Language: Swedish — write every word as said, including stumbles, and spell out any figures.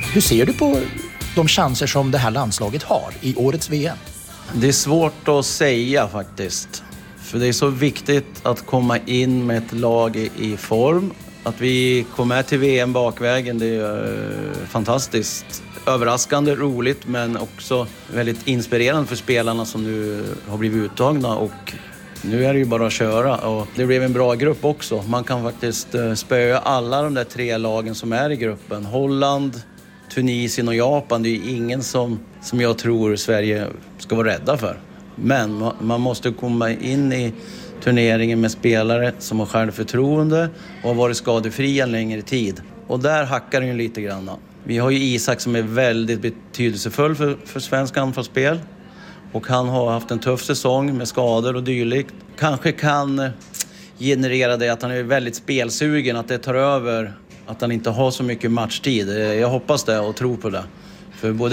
Hur ser du på de chanser som det här landslaget har i årets V M? Det är svårt att säga faktiskt. För det är så viktigt att komma in med ett lag i form. Att vi kommer till V M bakvägen, det är fantastiskt. Överraskande, roligt, men också väldigt inspirerande för spelarna som nu har blivit uttagna. Och nu är det ju bara att köra. Och det blev en bra grupp också. Man kan faktiskt spöa alla de där tre lagen som är i gruppen. Holland, Tunisien och Japan. Det är ju ingen som, som jag tror Sverige ska vara rädda för. Men man måste komma in i turneringen med spelare som har självförtroende och har varit skadefria en längre tid. Och där hackar det ju lite grann. Vi har ju Isak som är väldigt betydelsefull för, för svensk anfallsspel. Och han har haft en tuff säsong med skador och dylikt. Kanske kan generera det att han är väldigt spelsugen, att det tar över, att han inte har så mycket matchtid. Jag hoppas det och tror på det. För både